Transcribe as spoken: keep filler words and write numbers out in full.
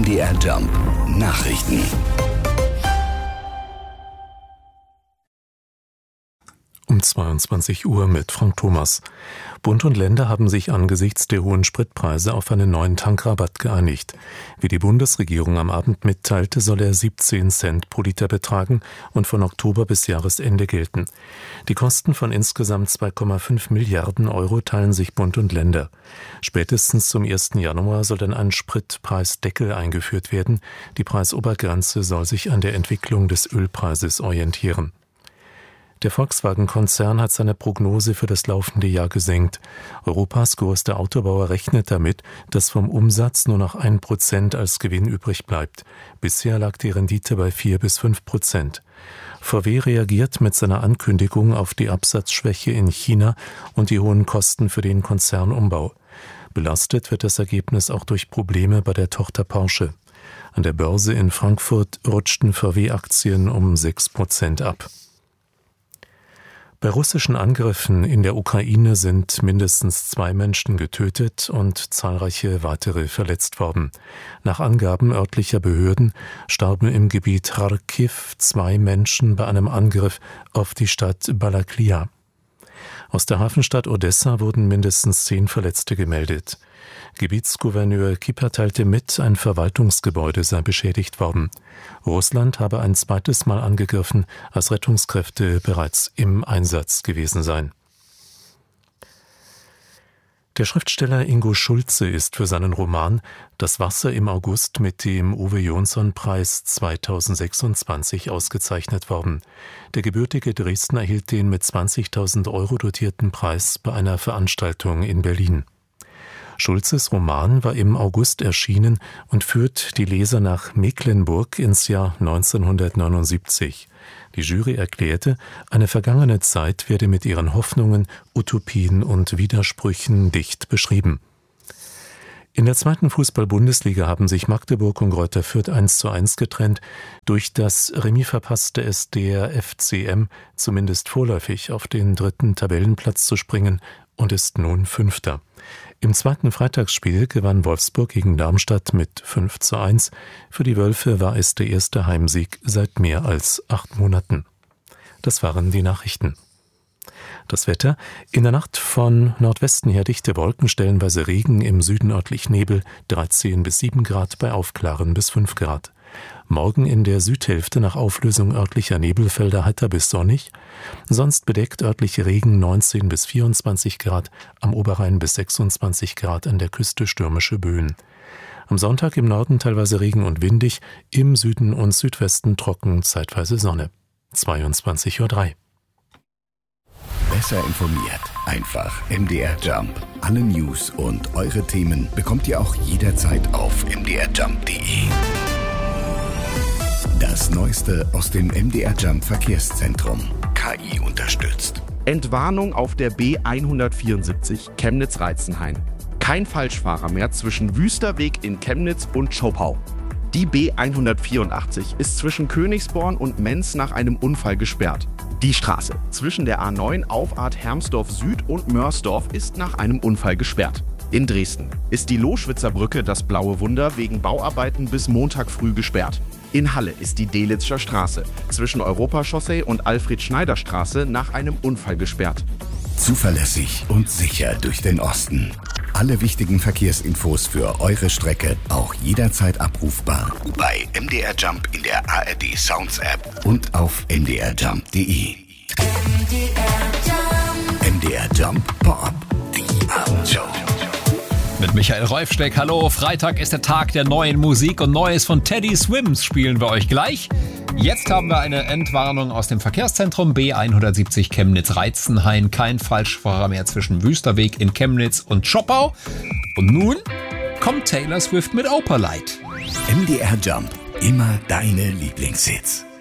M D R Jump Nachrichten. Um zweiundzwanzig Uhr mit Frank Thomas. Bund und Länder haben sich angesichts der hohen Spritpreise auf einen neuen Tankrabatt geeinigt. Wie die Bundesregierung am Abend mitteilte, soll er siebzehn Cent pro Liter betragen und von Oktober bis Jahresende gelten. Die Kosten von insgesamt zwei Komma fünf Milliarden Euro teilen sich Bund und Länder. Spätestens zum ersten Januar soll dann ein Spritpreisdeckel eingeführt werden. Die Preisobergrenze soll sich an der Entwicklung des Ölpreises orientieren. Der Volkswagen-Konzern hat seine Prognose für das laufende Jahr gesenkt. Europas größter Autobauer rechnet damit, dass vom Umsatz nur noch ein Prozent als Gewinn übrig bleibt. Bisher lag die Rendite bei vier bis fünf Prozent. V W reagiert mit seiner Ankündigung auf die Absatzschwäche in China und die hohen Kosten für den Konzernumbau. Belastet wird das Ergebnis auch durch Probleme bei der Tochter Porsche. An der Börse in Frankfurt rutschten V W-Aktien um sechs Prozent ab. Bei russischen Angriffen in der Ukraine sind mindestens zwei Menschen getötet und zahlreiche weitere verletzt worden. Nach Angaben örtlicher Behörden starben im Gebiet Charkiw zwei Menschen bei einem Angriff auf die Stadt Balaklia. Aus der Hafenstadt Odessa wurden mindestens zehn Verletzte gemeldet. Gebietsgouverneur Kipper teilte mit, ein Verwaltungsgebäude sei beschädigt worden. Russland habe ein zweites Mal angegriffen, als Rettungskräfte bereits im Einsatz gewesen seien. Der Schriftsteller Ingo Schulze ist für seinen Roman »Das Wasser im August« mit dem Uwe-Jonsson-Preis zweitausendsechsundzwanzig ausgezeichnet worden. Der gebürtige Dresdner erhielt den mit zwanzigtausend Euro dotierten Preis bei einer Veranstaltung in Berlin. Schulzes Roman war im August erschienen und führt die Leser nach Mecklenburg ins Jahr neunzehnhundertneunundsiebzig. Die Jury erklärte, eine vergangene Zeit werde mit ihren Hoffnungen, Utopien und Widersprüchen dicht beschrieben. In der zweiten Fußball-Bundesliga haben sich Magdeburg und Greuther Fürth eins zu eins getrennt. Durch das Remis verpasste es der F C M zumindest vorläufig auf den dritten Tabellenplatz zu springen und ist nun Fünfter. Im zweiten Freitagsspiel gewann Wolfsburg gegen Darmstadt mit fünf zu eins. Für die Wölfe war es der erste Heimsieg seit mehr als acht Monaten. Das waren die Nachrichten. Das Wetter: In der Nacht von Nordwesten her dichte Wolken, stellenweise Regen, im Süden örtlich Nebel, dreizehn bis sieben Grad, bei Aufklaren bis fünf Grad. Morgen in der Südhälfte nach Auflösung örtlicher Nebelfelder heiter bis sonnig, sonst bedeckt örtliche Regen, neunzehn bis vierundzwanzig Grad, am Oberrhein bis sechsundzwanzig Grad, an der Küste stürmische Böen. Am Sonntag im Norden teilweise Regen und windig, im Süden und Südwesten trocken, zeitweise Sonne. zweiundzwanzig Uhr drei. Besser informiert, einfach M D R Jump. Alle News und eure Themen bekommt ihr auch jederzeit auf m d r jump punkt d e. Das Neueste aus dem M D R Jump Verkehrszentrum. K I unterstützt. Entwarnung auf der B hundertvierundsiebzig Chemnitz-Reitzenhain. Kein Falschfahrer mehr zwischen Wüsterweg in Chemnitz und Schopau. Die B hundertvierundachtzig ist zwischen Königsborn und Menz nach einem Unfall gesperrt. Die Straße zwischen der A neun Auffahrt Hermsdorf Süd und Mörsdorf ist nach einem Unfall gesperrt. In Dresden ist die Loschwitzer Brücke, das blaue Wunder, wegen Bauarbeiten bis Montag früh gesperrt. In Halle ist die Delitzscher Straße zwischen Europachaussee und Alfred-Schneider-Straße nach einem Unfall gesperrt. Zuverlässig und sicher durch den Osten. Alle wichtigen Verkehrsinfos für eure Strecke auch jederzeit abrufbar bei M D R Jump in der A R D Sounds App und auf m d r jump punkt d e. M D R Jump. M D R Jump Pop, die Abendshow. Mit Michael Reufsteck, hallo. Freitag ist der Tag der neuen Musik und Neues von Teddy Swims spielen wir euch gleich. Jetzt haben wir eine Entwarnung aus dem Verkehrszentrum B hundertsiebzig Chemnitz-Reitzenhain. Kein Falschfahrer mehr zwischen Wüsterweg in Chemnitz und Schopau. Und nun kommt Taylor Swift mit Opalite. M D R Jump, immer deine Lieblingshits.